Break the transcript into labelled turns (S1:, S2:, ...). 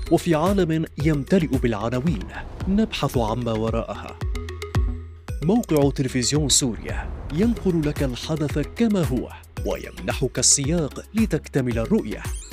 S1: وفي عالم يمتلئ بالعناوين نبحث عما وراءها. موقع تلفزيون سوريا ينقل لك الحدث كما هو ويمنحك السياق لتكتمل الرؤية.